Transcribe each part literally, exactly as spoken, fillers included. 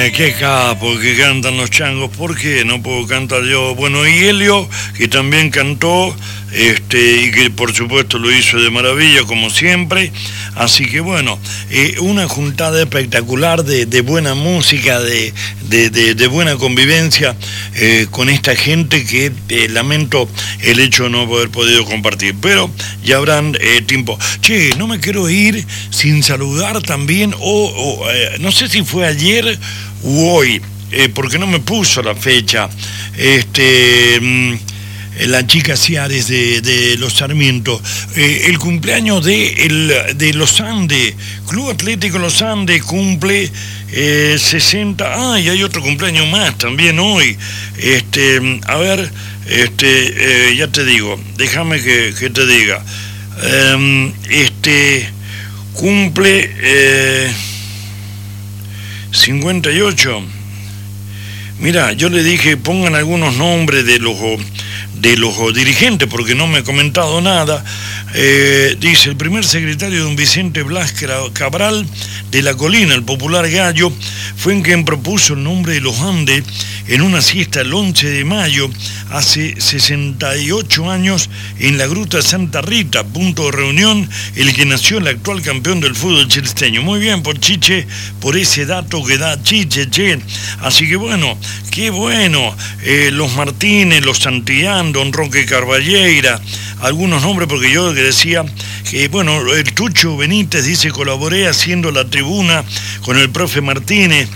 Ay, qué capo que cantan los changos. ¿Por qué no puedo cantar yo? Bueno, y Helio, que también cantó, este, y que por supuesto lo hizo de maravilla, como siempre. Así que bueno, eh, una juntada espectacular de, de buena música, de, de, de, de buena convivencia eh, con esta gente que eh, lamento el hecho de no haber podido compartir. Pero ya habrán eh, tiempo. Che, no me quiero ir sin saludar también, o, o eh, no sé si fue ayer u hoy, eh, porque no me puso la fecha, este... Mmm, la chica Ciares de, de Los Sarmientos, eh, el cumpleaños de, el, de Los Andes, Club Atlético Los Andes cumple eh, sesenta, ah, y hay otro cumpleaños más también hoy, este, a ver, este, eh, ya te digo, déjame que, que te diga, eh, este, cumple eh, cincuenta y ocho, mira, yo le dije pongan algunos nombres de los... de los dirigentes, porque no me ha comentado nada. Eh, dice, el primer secretario don Vicente Blas Cabral de La Colina, el popular Gallo, fue en quien propuso el nombre de los Andes en una siesta el once de mayo, hace sesenta y ocho años, en la Gruta Santa Rita, punto de reunión, el que nació el actual campeón del fútbol chilesteño. Muy bien por Chiche, por ese dato que da Chiche, che. Así que bueno, qué bueno, eh, los Martínez, los Santillán, don Roque Carballeira, algunos nombres, porque yo que decía que, bueno, el Tucho Benítez dice, colaboré haciendo la tribuna con el profe Martínez,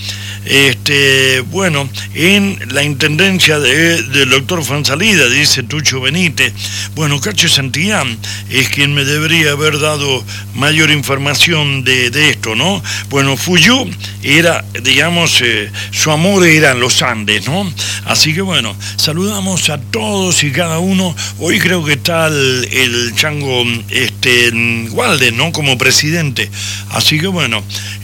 este, bueno, en la intendencia de, del doctor Fansalida, dice Tucho Benítez. Bueno, Cacho Santillán es quien me debería haber dado mayor información de, de esto, ¿no? Bueno, Fuyú era, digamos, eh, su amor eran los Andes, ¿no? Así que bueno, saludamos a todos y cada uno. Hoy creo que está el, el chango este, Walden, ¿no? Como presidente. Así que bueno,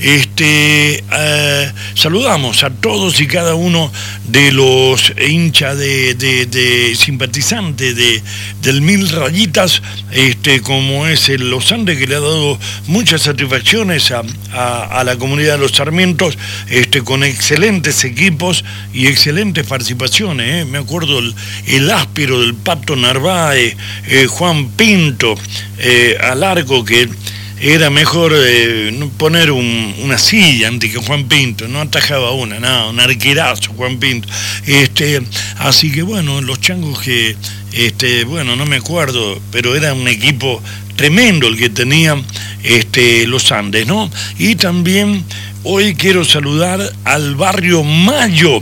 este, eh, saludamos a todos y cada uno de los hinchas de, de, de simpatizantes de, del Mil Rayitas, este, como es el Los Andes, que le ha dado muchas satisfacciones a, a, a la comunidad de los Sarmientos, este, con excelentes equipos y excelentes participaciones, ¿eh? Me acuerdo el, el áspero del Pato Narváez, eh, Juan Pinto, eh, al arco, que era mejor eh, poner un, una silla antes que Juan Pinto, no atajaba una, no, un arquerazo Juan Pinto. Este, así que bueno, los changos que, este, bueno, no me acuerdo, pero era un equipo tremendo el que tenían este, los Andes, ¿no? Y también hoy quiero saludar al barrio Mayo,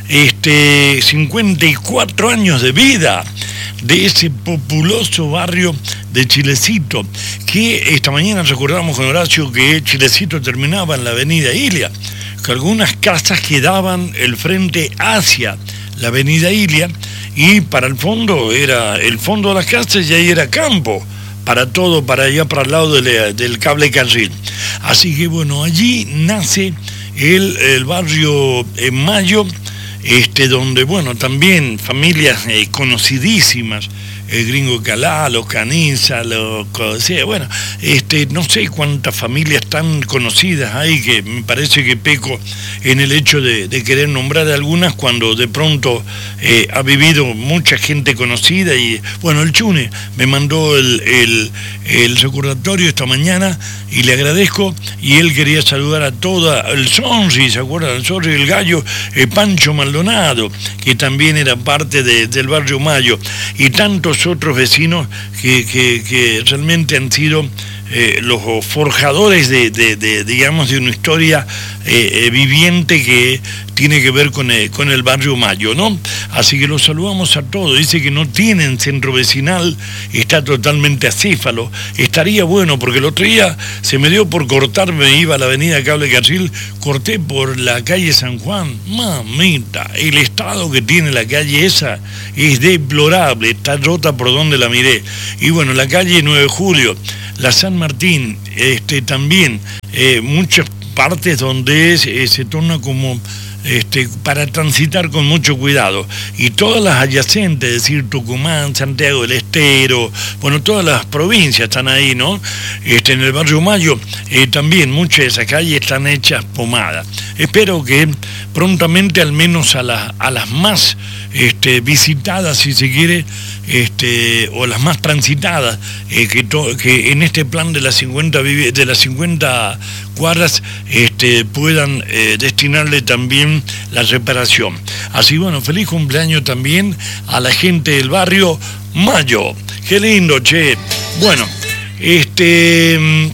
este, cincuenta y cuatro años de vida de ese populoso barrio de Chilecito, que esta mañana recordamos con Horacio que Chilecito terminaba en la avenida Ilia, que algunas casas quedaban el frente hacia la avenida Ilia, y para el fondo era el fondo de las casas, y ahí era campo, para todo, para allá, para el lado del, del cable carril. Así que bueno, allí nace el, el barrio en Mayo, este, donde, bueno, también familias eh, conocidísimas, el Gringo Calá, los Caniza, los Codicea, bueno, este, no sé cuántas familias tan conocidas hay, que me parece que peco en el hecho de, de querer nombrar algunas cuando de pronto eh, ha vivido mucha gente conocida. Y bueno, el Chune me mandó el, el, el recordatorio esta mañana y le agradezco, y él quería saludar a toda, el Sonri, ¿se acuerdan? El Sonri, el Gallo, eh, Pancho Maldonado, que también era parte de, del barrio Mayo, y tantos otros vecinos que, que, que realmente han sido eh, los forjadores de, de, de, digamos, de una historia eh, viviente que tiene que ver con el, con el barrio Mayo, ¿no? Así que los saludamos a todos. Dice que no tienen centro vecinal, está totalmente acéfalo. Estaría bueno, porque el otro día se me dio por cortarme, iba a la avenida Cable Carril, corté por la calle San Juan. Mamita, el estado que tiene la calle esa es deplorable, está rota por donde la miré. Y bueno, la calle nueve de julio, la San Martín, este, también, eh, muchas partes donde es, eh, se torna como este, para transitar con mucho cuidado. Y todas las adyacentes, es decir, Tucumán, Santiago del Estero, bueno, todas las provincias están ahí, ¿no? Este, en el barrio Mayo, eh, también muchas de esas calles están hechas pomadas. Espero que prontamente, al menos a, la, a las más este, visitadas, si se quiere, este, o las más transitadas, eh, que, to, que en este plan de las cincuenta, de las cincuenta cuadras este, puedan eh, destinarle también la reparación. Así, bueno, feliz cumpleaños también a la gente del barrio Mayo. Qué lindo, che. Bueno, este...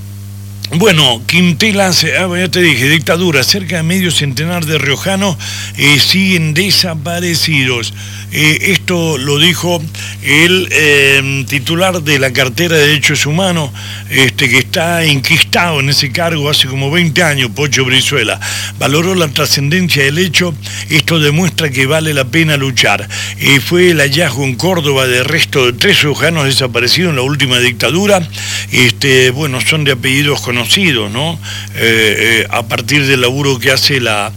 Bueno, Quintela, ya te dije, dictadura, cerca de medio centenar de riojanos eh, siguen desaparecidos. Eh, esto lo dijo el eh, titular de la cartera de Derechos Humanos, este, que está enquistado en ese cargo hace como veinte años, Pocho Brizuela. Valoró la trascendencia del hecho, esto demuestra que vale la pena luchar. Eh, fue el hallazgo en Córdoba de resto de tres riojanos desaparecidos en la última dictadura. Este, bueno, son de apellidos conocidos, ¿no? Eh, eh, a partir del laburo que hace la,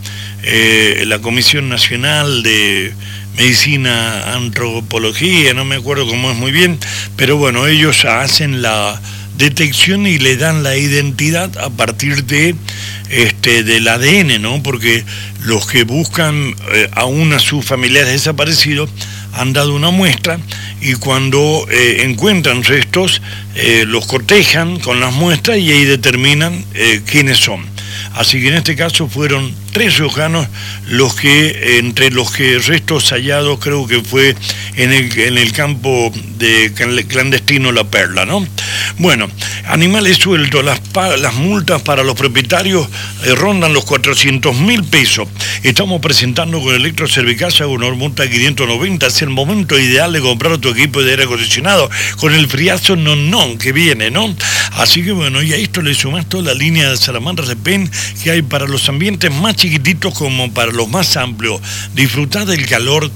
eh, la Comisión Nacional de Medicina, Antropología, no me acuerdo cómo es muy bien, pero bueno, ellos hacen la detección y le dan la identidad a partir de este del A D N, ¿no? Porque los que buscan eh, aún a sus familiares desaparecidos han dado una muestra y cuando eh, encuentran restos eh, los cotejan con las muestras y ahí determinan eh, quiénes son. Así que en este caso fueron tres riojanos los que, entre los que restos hallados, creo que fue en el, en el campo de clandestino La Perla, ¿no? Bueno, animales sueltos, las, las multas para los propietarios eh, rondan los cuatrocientos mil pesos. Estamos presentando con Electroservicasa una multa quinientos noventa, es el momento ideal de comprar tu equipo de aire acondicionado con el friazo no no que viene, ¿no? Así que bueno, y a esto le sumás toda la línea de salamandras de Penn que hay para los ambientes más chiquititos como para los más amplios. Disfrutad del calor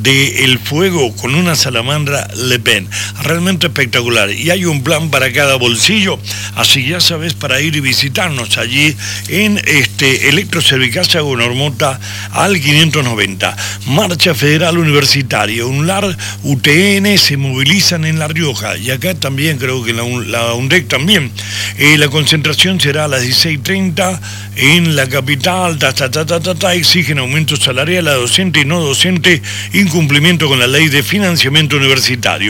del fuego con una salamandra Le Pen, realmente espectacular, y hay un plan para cada bolsillo, así ya sabes, para ir y visitarnos allí en este Electroservicasa Gonormota al quinientos noventa. Marcha Federal Universitaria, UNLAR, U T N se movilizan en La Rioja, y acá también creo que la, la UNDEC también. Eh, la concentración será a las dieciséis treinta en la capital, ta, ta, ta, ta, ta, ta, exigen aumento salarial a docente y no docente, incumplimiento con la ley de financiamiento universitario.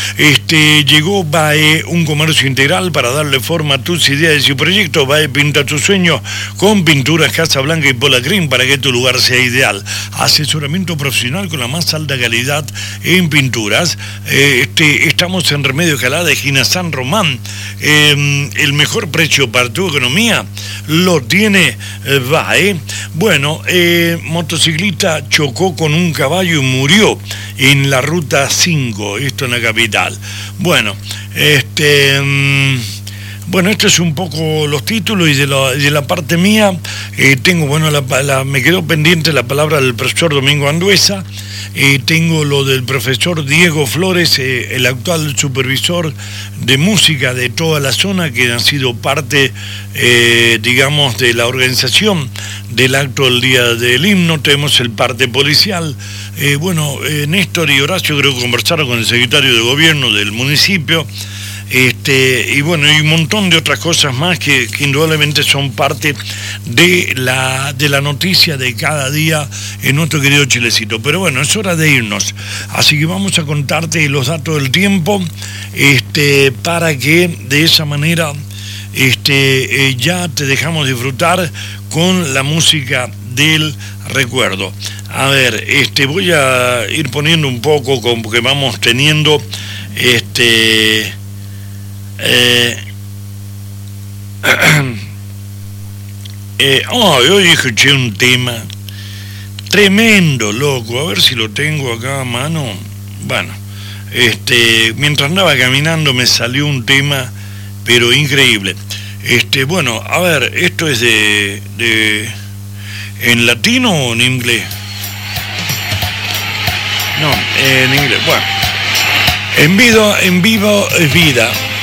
Este, llegó B A E, un comercio integral para darle forma a tus ideas y proyectos. B A E pinta tus sueños con pinturas Casa Blanca y Pola Green para que tu lugar sea ideal. Asesoramiento profesional con la más alta calidad en pinturas. Eh, este, estamos en Remedio Escalada, esquina San Román. Eh, el mejor precio para tu economía lo tiene eh, B A E. Bueno, eh, motociclista chocó con un caballo y murió en la ruta cinco, esto en la capital. Bueno, este... Mmm, Bueno, esto es un poco los títulos, y de la, de la parte mía eh, tengo, bueno, la, la, me quedó pendiente la palabra del profesor Domingo Anduesa, eh, tengo lo del profesor Diego Flores, eh, el actual supervisor de música de toda la zona, que han sido parte, eh, digamos, de la organización del acto del día del himno. Tenemos el parte policial. Eh, bueno, eh, Néstor y Horacio creo que conversaron con el secretario de gobierno del municipio. Este, y bueno, hay un montón de otras cosas más que, que indudablemente son parte de la, de la noticia de cada día en nuestro querido Chilecito. Pero bueno, es hora de irnos, así que vamos a contarte los datos del tiempo, este, para que de esa manera este, eh, ya te dejamos disfrutar con la música del recuerdo. A ver, este, voy a ir poniendo un poco, como que vamos teniendo este... Eh, eh, oh, hoy escuché un tema tremendo, loco, a ver si lo tengo acá a mano. Bueno, este, mientras andaba caminando me salió un tema, pero increíble. Este, bueno, a ver, esto es de, de ¿en latino o en inglés? No, en inglés. Bueno, en vivo, en vivo es vida.